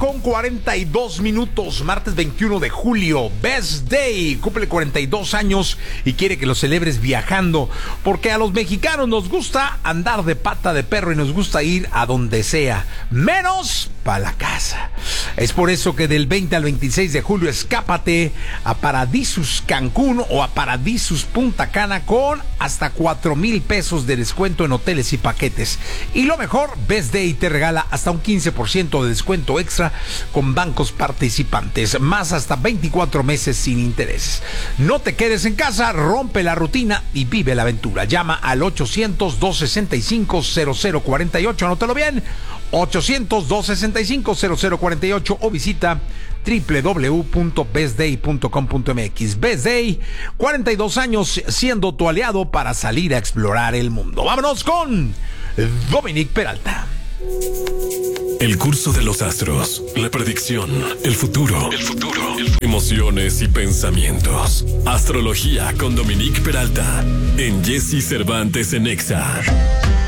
con 42 minutos, martes 21 de julio, Best Day, cumple 42 años y quiere que lo celebres viajando, porque a los mexicanos nos gusta andar de pata de perro y nos gusta ir a donde sea, menos para la casa. Es por eso que del 20 al 26 de julio escápate a Paradisus Cancún o a Paradisus Punta Cana con hasta 4,000 pesos de descuento en hoteles y paquetes. Y lo mejor, Best Day te regala hasta un 15% de descuento extra con bancos participantes, más hasta 24 meses sin intereses. No te quedes en casa, rompe la rutina y vive la aventura. Llama al 800-265-0048, anótalo bien, 800-265-0048 o visita www.bestday.com.mx. Best Day, 42 años siendo tu aliado para salir a explorar el mundo. Vámonos con Dominique Peralta. El curso de los astros, la predicción, el futuro, emociones y pensamientos. Astrología con Dominique Peralta en Jesse Cervantes en Exa.